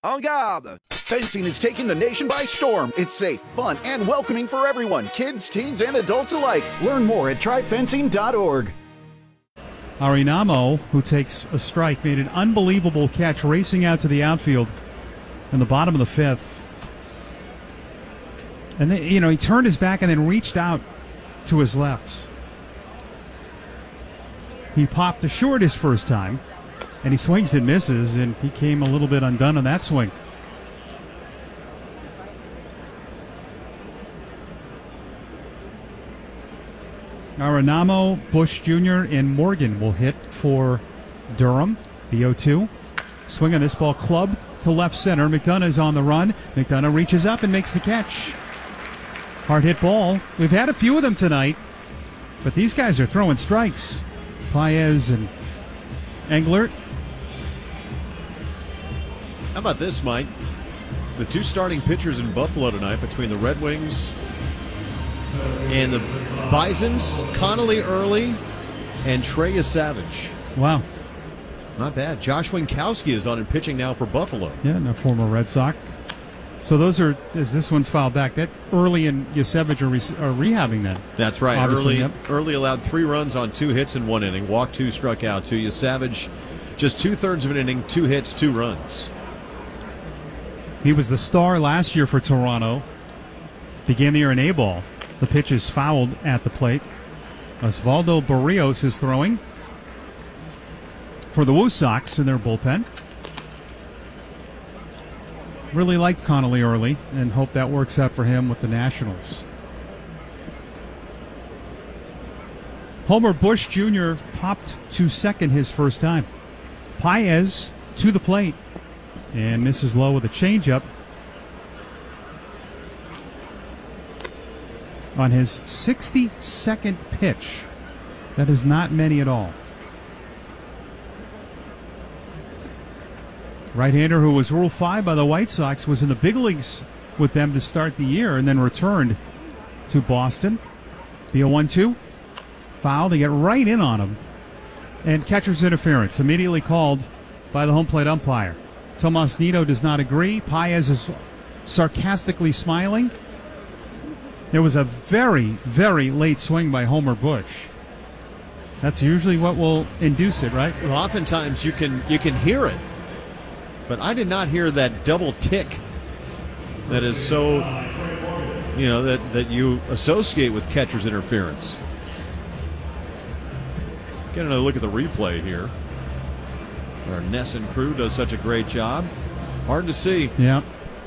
En garde! Fencing is taking the nation by storm. It's safe, fun, and welcoming for everyone, kids, teens, and adults alike. Learn more at tryfencing.org. Arinamo, who takes a strike, made an unbelievable catch racing out to the outfield in the bottom of the fifth. And then, he turned his back and then reached out to his lefts. He popped to short his first time, and he swings and misses, and he came a little bit undone on that swing. Arinamo, Bush Jr., and Morgan will hit for Durham. The 0-2. Swing on this ball clubbed to left center. McDonough is on the run. McDonough reaches up and makes the catch. Hard hit ball. We've had a few of them tonight, but these guys are throwing strikes. Paez and Englert. How about this, Mike? The two starting pitchers in Buffalo tonight between the Red Wings and the Bisons, Connolly early and Trey Savage. Wow. Not bad. Josh Winkowski is on and pitching now for Buffalo. Yeah, and a former Red Sox. So those are, as this one's fouled back, that early and Savage are rehabbing that. That's right. Obviously, early allowed 3 runs on 2 hits in 1 inning. Walked 2, struck out 2. Savage, just 2/3 of an inning, 2 hits, 2 runs. He was the star last year for Toronto. Began the year in A-ball. The pitch is fouled at the plate. Osvaldo Barrios is throwing for the Woo Sox in their bullpen. Really liked Connolly early and hope that works out for him with the Nationals. Homer Bush Jr. popped to second his first time. Paez to the plate and misses low with a changeup on his 62nd pitch. That is not many at all. Right-hander who was Rule 5 by the White Sox was in the big leagues with them to start the year and then returned to Boston. The 0-1-2. Foul to get right in on him. And catcher's interference immediately called by the home plate umpire. Tomas Nido does not agree. Paez is sarcastically smiling. There was a very, very late swing by Homer Bush. That's usually what will induce it, right? Well, oftentimes you can hear it. But I did not hear that double tick that is so, that you associate with catcher's interference. Get another look at the replay here. Our Nesson crew does such a great job. Hard to see. Yeah.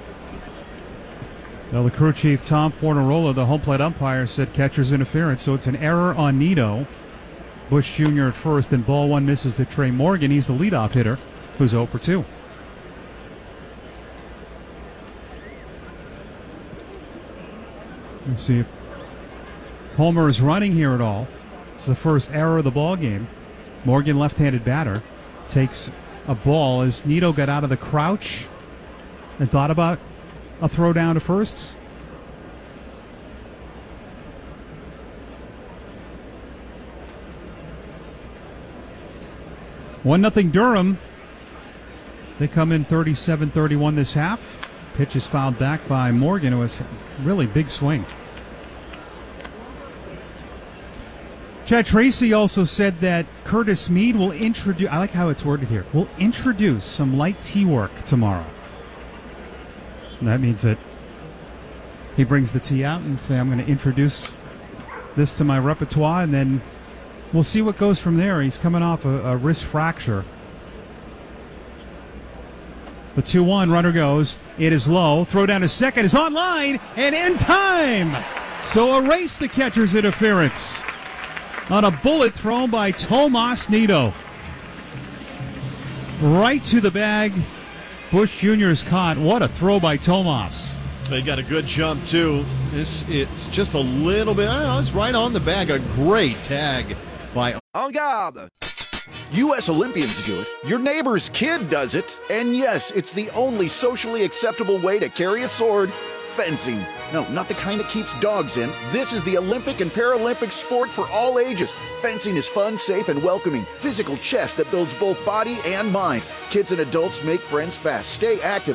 Well, the crew chief, Tom Fornarola, the home plate umpire, said catcher's interference, so it's an error on Nido. Bush Jr. at first, and ball 1 misses to Trey Morgan. He's the leadoff hitter, who's 0 for 2. Let's see if Homer is running here at all. It's the first error of the ball game. Morgan, left-handed batter, takes a ball as Nido got out of the crouch and thought about a throw down to first. One 0 Durham. They come in 37-31 this half. Pitch is fouled back by Morgan, who has a really big swing. Chad Tracy also said that Curtis Mead will introduce, I like how it's worded here, will introduce some light tee work tomorrow. And that means that he brings the tee out and say, I'm going to introduce this to my repertoire, and then we'll see what goes from there. He's coming off a wrist fracture. The 2-1 runner goes. It is low. Throw down to second is on line and in time. So erase the catcher's interference on a bullet thrown by Tomas Nido. Right to the bag. Bush Jr. is caught. What a throw by Tomas. They got a good jump, too. It's just a little bit. It's right on the bag. A great tag by En garde! U.S. Olympians do it. Your neighbor's kid does it. And yes, it's the only socially acceptable way to carry a sword. Fencing. No, not the kind that keeps dogs in. This is the Olympic and Paralympic sport for all ages. Fencing is fun, safe, and welcoming. Physical chess that builds both body and mind. Kids and adults make friends fast. Stay active.